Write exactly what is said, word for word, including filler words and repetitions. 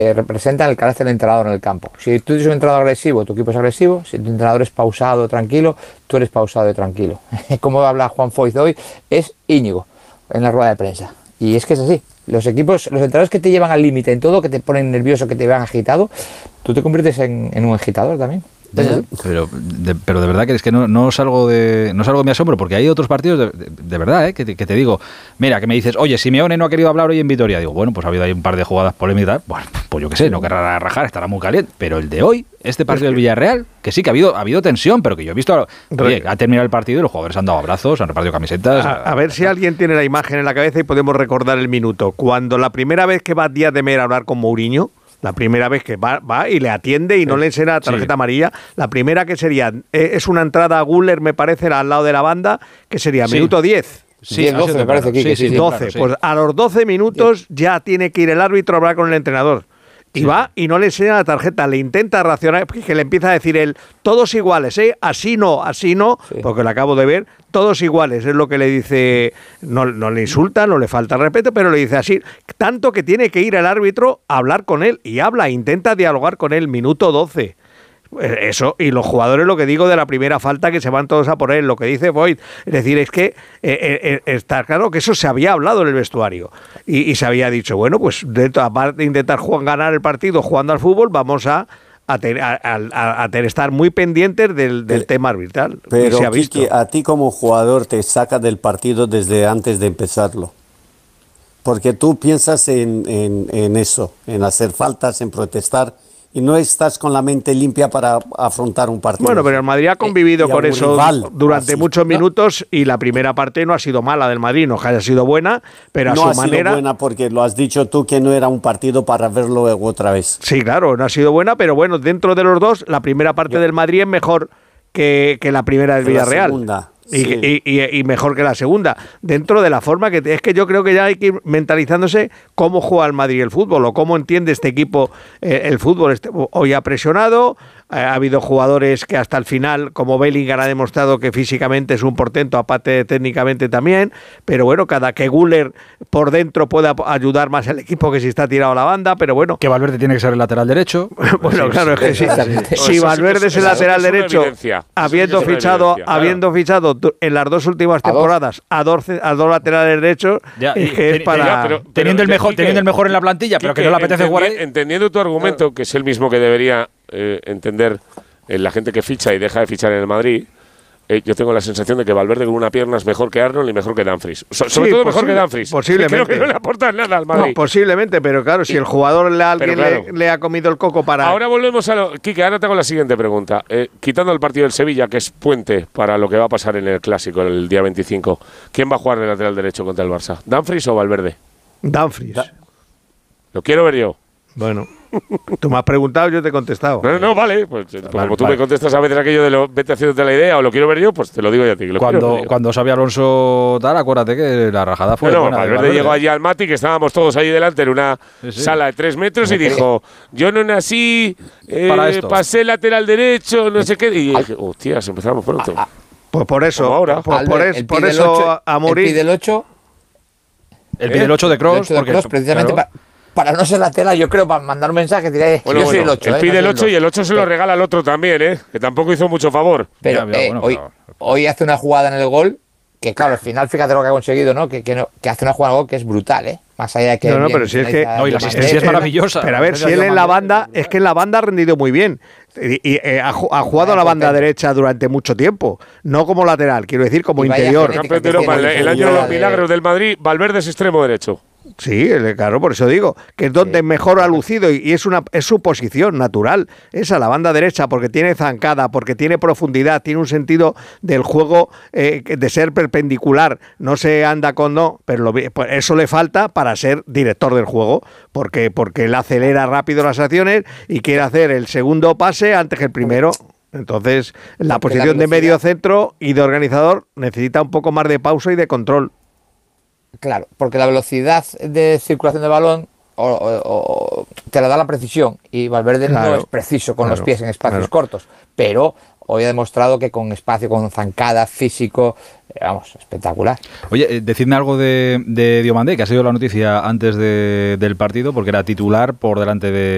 eh, representan el carácter del entrenador en el campo. Si tú eres un entrenador agresivo, tu equipo es agresivo. Si tu entrenador es pausado, tranquilo, tú eres pausado y tranquilo. Como habla Juan Foyth hoy, es Íñigo en la rueda de prensa. Y es que es así. Los equipos, los entrenadores que te llevan al límite en todo, que te ponen nervioso, que te vean agitado, tú te conviertes en, en un agitador también. Ya, pero, de, pero de verdad que es que no, no salgo de no salgo de mi asombro, porque hay otros partidos de, de, de verdad, ¿eh? que, te, que te digo, mira, que me dices, oye, Simeone no ha querido hablar hoy en Vitoria. Digo, bueno, pues ha habido ahí un par de jugadas polémicas, bueno, pues yo qué sé, no querrá rajar, estará muy caliente. Pero el de hoy, este partido del Villarreal, que sí que ha habido, ha habido tensión, pero que yo he visto, oye, ha terminado el partido y los jugadores han dado abrazos, han repartido camisetas. A, a ver si alguien tiene la imagen en la cabeza y podemos recordar el minuto. Cuando la primera vez que va Díaz de Mera a hablar con Mourinho, la primera vez que va, va y le atiende y no le enseña la tarjeta sí. amarilla. La primera que sería, eh, es una entrada a Guller, me parece, al lado de la banda, que sería sí. minuto diez. Sí, diez, doce me parece aquí. Sí, sí, sí, doce. Claro, sí. Pues a los doce minutos ya tiene que ir el árbitro a hablar con el entrenador. Y sí. va y no le enseña la tarjeta, le intenta racionar, que le empieza a decir él, todos iguales, ¿eh? Así no, así no, sí. porque lo acabo de ver, todos iguales, es lo que le dice, no, no le insulta, no le falta el respeto, pero le dice así, tanto que tiene que ir el árbitro a hablar con él, y habla, intenta dialogar con él, minuto doce. Eso, y los jugadores, lo que digo de la primera falta, que se van todos a por él, lo que dice Foyth, es decir, es que eh, eh, está claro que eso se había hablado en el vestuario y, y se había dicho, bueno, pues de, aparte de intentar jugar, ganar el partido jugando al fútbol, vamos a a, tener, a, a, a tener, estar muy pendientes del, del tema arbitral. Pero se ha visto. Kiki, a ti como jugador te saca del partido desde antes de empezarlo, porque tú piensas en, en, en eso, en hacer faltas, en protestar, y no estás con la mente limpia para afrontar un partido. Bueno, pero el Madrid ha convivido con eso rival, durante así, muchos ¿no? minutos, y la primera parte no ha sido mala del Madrid, no que haya sido buena, pero a no su ha manera... sido buena porque lo has dicho tú que no era un partido para verlo otra vez. Sí, claro, no ha sido buena, pero bueno, dentro de los dos, la primera parte Yo... del Madrid es mejor que, que la primera del Villarreal. La segunda. Y, sí. y, y, y mejor que la segunda, dentro de la forma que es que yo creo que ya hay que ir mentalizándose cómo juega el Madrid el fútbol o cómo entiende este equipo eh, el fútbol. Este, hoy ha presionado, eh, ha habido jugadores que hasta el final, como Bellingham, ha demostrado que físicamente es un portento, aparte técnicamente también, pero bueno, cada que Güler por dentro pueda ayudar más al equipo que si está tirado a la banda, pero bueno. Que Valverde tiene que ser el lateral derecho. Bueno, sí, claro, sí, es que sí. si, si Valverde es el lateral derecho, habiendo fichado, habiendo fichado en las dos últimas temporadas a dos, a dos laterales derechos, ya, es que es para ya, pero, pero, teniendo el mejor, teniendo el mejor en la plantilla, pero que no le apetece jugar ahí. Entendiendo tu argumento, que es el mismo que debería eh, entender eh, la gente que ficha y deja de fichar en el Madrid, eh, yo tengo la sensación de que Valverde con una pierna es mejor que Arnold y mejor que Dumfries. So, sobre sí, todo posible, mejor que Dumfries. Posiblemente. Creo que no le aporta nada al Madrid. No, posiblemente, pero claro, si el jugador le, a alguien claro. le, le ha comido el coco para... Ahora volvemos a lo... Quique, ahora te hago la siguiente pregunta. Eh, quitando el partido del Sevilla, que es puente para lo que va a pasar en el Clásico el día veinticinco, ¿quién va a jugar de lateral derecho contra el Barça? ¿Dumfries o Valverde? Dumfries. Da Lo quiero ver yo. Bueno, tú me has preguntado, yo te he contestado. No, no, vale. Pues, pues vale, como tú vale. me contestas a veces aquello de lo vete haciéndote la idea o lo quiero ver yo, pues te lo digo yo a ti. Que lo cuando, yo. cuando Xabi Alonso tal, acuérdate que la rajada fue no, buena. No, Valverde llegó allí al Mati, que estábamos todos allí delante en una sí, sí. sala de tres metros y dijo, yo no nací, eh, pasé lateral derecho, no sé qué. Y dije, hostias, empezamos pronto. Ah, ah. Pues por eso, Como ahora. Por, por, es, por eso a morir. El pide el ocho. El pide el ocho de Kroos. Precisamente claro. para... Para no ser la tela, yo creo, para mandar un mensaje, diré, bueno, yo bueno, soy el ocho. Él eh, pide no el ocho y el ocho se lo regala al otro también, ¿eh? Que tampoco hizo mucho favor. Pero mira, mira, eh, bueno, hoy, pero... hoy hace una jugada en el gol, que claro, al final fíjate lo que ha conseguido, ¿no? Que, que, no, que hace una jugada en el gol que es brutal, ¿eh? Más allá de que... No, no, pero si es que... No, y la asistencia es maravillosa. Pero a ver, si él en la banda, es que en la banda ha rendido muy bien. Y, y eh, ha, ha jugado a la banda derecha durante mucho tiempo. No como lateral, quiero decir, como interior. Campeón de Europa, el, el año de los milagros del Madrid, Valverde es extremo derecho. Sí, claro, por eso digo, que es donde sí. mejor ha lucido y es una es su posición natural, esa la banda derecha, porque tiene zancada, porque tiene profundidad, tiene un sentido del juego eh, de ser perpendicular, no se anda con no, pero lo, pues eso le falta para ser director del juego, porque porque él acelera rápido las acciones y quiere hacer el segundo pase antes que el primero. Entonces, la porque posición la de medio centro y de organizador necesita un poco más de pausa y de control. Claro, porque la velocidad de circulación del balón o, o, o, te la da la precisión y Valverde claro, no es preciso con claro, los pies en espacios claro. cortos, pero hoy ha demostrado que con espacio, con zancada, físico, eh, vamos, espectacular. Oye, eh, decidme algo de, de Diomandé, que ha sido la noticia antes de, del partido, porque era titular por delante de